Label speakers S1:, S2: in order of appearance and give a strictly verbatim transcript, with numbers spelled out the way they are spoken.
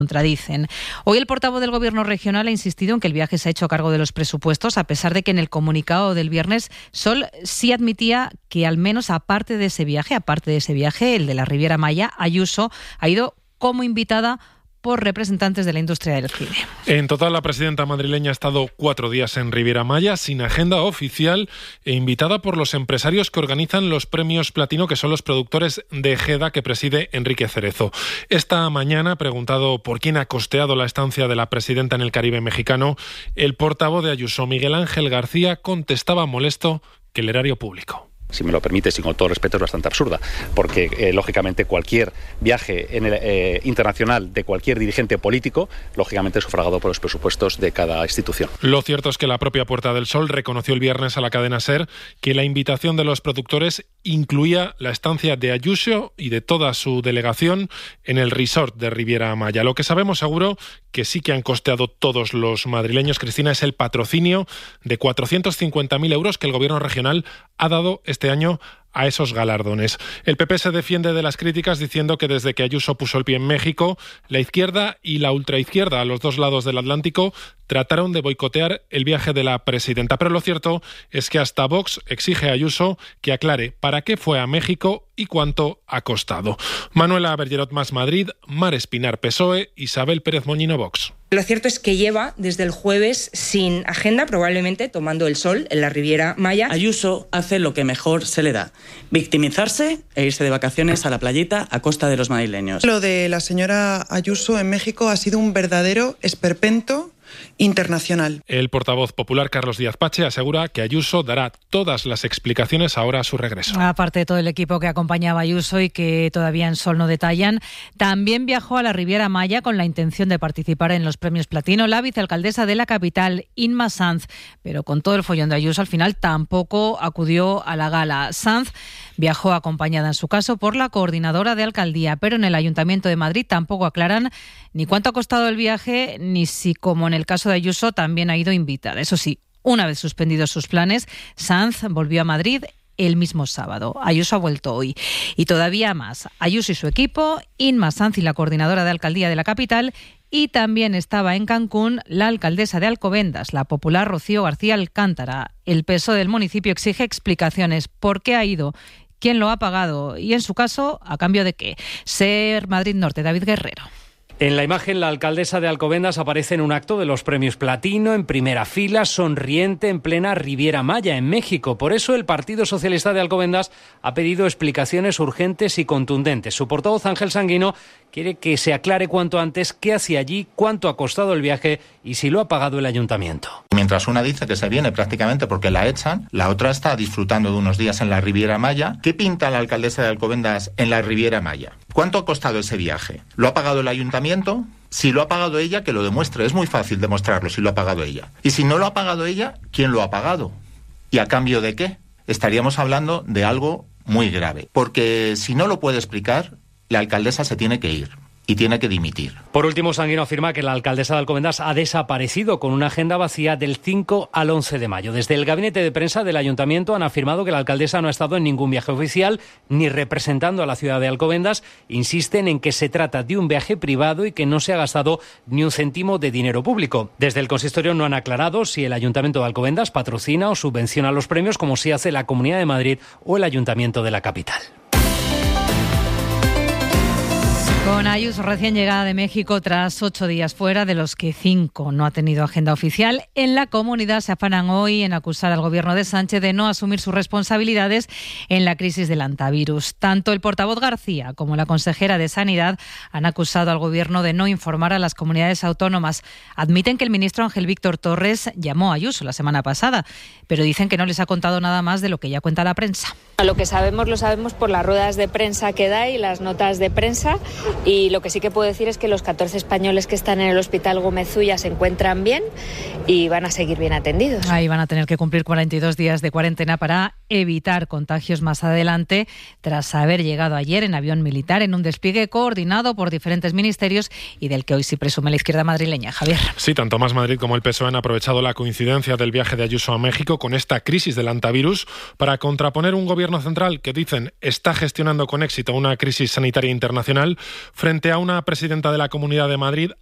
S1: contradicen. Hoy el portavoz del Gobierno regional ha insistido en que el viaje se ha hecho a cargo de los presupuestos, a pesar de que en el comunicado del viernes Sol sí admitía que al menos aparte de ese viaje, aparte de ese viaje, el de la Riviera Maya, Ayuso ha ido como invitada por representantes de la industria del cine.
S2: En total, la presidenta madrileña ha estado cuatro días en Riviera Maya, sin agenda oficial e invitada por los empresarios que organizan los premios Platino, que son los productores de Ejeda, que preside Enrique Cerezo. Esta mañana, preguntado por quién ha costeado la estancia de la presidenta en el Caribe mexicano, el portavoz de Ayuso, Miguel Ángel García, contestaba molesto que el erario público.
S3: Si me lo permites, y con todo respeto, es bastante absurda, porque eh, lógicamente cualquier viaje en el, eh, internacional de cualquier dirigente político, lógicamente es sufragado por los presupuestos de cada institución.
S2: Lo cierto es que la propia Puerta del Sol reconoció el viernes a la cadena SER que la invitación de los productores incluía la estancia de Ayuso y de toda su delegación en el resort de Riviera Maya. Lo que sabemos seguro que sí que han costeado todos los madrileños, Cristina, es el patrocinio de cuatrocientos cincuenta mil euros que el gobierno regional ha dado este año a esos galardones. El P P se defiende de las críticas diciendo que desde que Ayuso puso el pie en México, la izquierda y la ultraizquierda a los dos lados del Atlántico trataron de boicotear el viaje de la presidenta. Pero lo cierto es que hasta Vox exige a Ayuso que aclare para qué fue a México y cuánto ha costado. Manuela Bergerot, Más Madrid, Mar Espinar, P S O E, Isabel Pérez Moñino, Vox.
S4: Lo cierto es que lleva desde el jueves sin agenda, probablemente tomando el sol en la Riviera Maya.
S5: Ayuso hace lo que mejor se le da: victimizarse e irse de vacaciones a la playita a costa de los madrileños.
S6: Lo de la señora Ayuso en México ha sido un verdadero esperpento internacional.
S2: El portavoz popular Carlos Díaz Pache asegura que Ayuso dará todas las explicaciones ahora a su regreso.
S1: Aparte de todo el equipo que acompañaba a Ayuso y que todavía en Sol no detallan, también viajó a la Riviera Maya con la intención de participar en los premios Platino la vicealcaldesa de la capital, Inma Sanz, pero con todo el follón de Ayuso al final tampoco acudió a la gala. Sanz viajó acompañada en su caso por la coordinadora de alcaldía, pero en el Ayuntamiento de Madrid tampoco aclaran ni cuánto ha costado el viaje, ni si, como en el caso de Ayuso, también ha ido invitada. Eso sí, una vez suspendidos sus planes, Sanz volvió a Madrid el mismo sábado. Ayuso ha vuelto hoy. Y todavía más. Ayuso y su equipo, Inma Sanz y la coordinadora de alcaldía de la capital, y también estaba en Cancún la alcaldesa de Alcobendas, la popular Rocío García Alcántara. El P S O E del municipio exige explicaciones. ¿Por qué ha ido? ¿Quién lo ha pagado? Y en su caso, ¿a cambio de qué? SER Madrid Norte, David Guerrero.
S7: En la imagen, la alcaldesa de Alcobendas aparece en un acto de los premios Platino, en primera fila, sonriente, en plena Riviera Maya, en México. Por eso el Partido Socialista de Alcobendas ha pedido explicaciones urgentes y contundentes. Su portavoz, Ángel Sanguino, quiere que se aclare cuanto antes qué hacía allí, cuánto ha costado el viaje y si lo ha pagado el ayuntamiento.
S8: Mientras una dice que se viene prácticamente porque la echan, la otra está disfrutando de unos días en la Riviera Maya. ¿Qué pinta la alcaldesa de Alcobendas en la Riviera Maya? ¿Cuánto ha costado ese viaje? ¿Lo ha pagado el ayuntamiento? Si lo ha pagado ella, que lo demuestre. Es muy fácil demostrarlo si lo ha pagado ella. Y si no lo ha pagado ella, ¿quién lo ha pagado? ¿Y a cambio de qué? Estaríamos hablando de algo muy grave. Porque si no lo puede explicar, la alcaldesa se tiene que ir. Y tiene que dimitir.
S7: Por último, Sanguino afirma que la alcaldesa de Alcobendas ha desaparecido con una agenda vacía del cinco al once de mayo. Desde el gabinete de prensa del ayuntamiento han afirmado que la alcaldesa no ha estado en ningún viaje oficial ni representando a la ciudad de Alcobendas. Insisten en que se trata de un viaje privado y que no se ha gastado ni un céntimo de dinero público. Desde el consistorio no han aclarado si el ayuntamiento de Alcobendas patrocina o subvenciona los premios como sí hace la Comunidad de Madrid o el ayuntamiento de la capital.
S1: Con Ayuso recién llegada de México tras ocho días fuera, de los que cinco no ha tenido agenda oficial, en la comunidad se afanan hoy en acusar al gobierno de Sánchez de no asumir sus responsabilidades en la crisis del hantavirus. Tanto el portavoz García como la consejera de Sanidad han acusado al gobierno de no informar a las comunidades autónomas. Admiten que el ministro Ángel Víctor Torres llamó a Ayuso la semana pasada, pero dicen que no les ha contado nada más de lo que ya cuenta la prensa.
S9: Lo que sabemos lo sabemos por las ruedas de prensa que da y las notas de prensa. Y lo que sí que puedo decir es que los catorce españoles que están en el Hospital Gómez Ulla se encuentran bien y van a seguir bien atendidos.
S1: Ahí van a tener que cumplir cuarenta y dos días de cuarentena para evitar contagios más adelante, tras haber llegado ayer en avión militar en un despliegue coordinado por diferentes ministerios y del que hoy sí presume la izquierda madrileña. Javier.
S2: Sí, tanto Más Madrid como el P S O E han aprovechado la coincidencia del viaje de Ayuso a México con esta crisis del hantavirus para contraponer un gobierno central que dicen está gestionando con éxito una crisis sanitaria internacional frente a una presidenta de la Comunidad de Madrid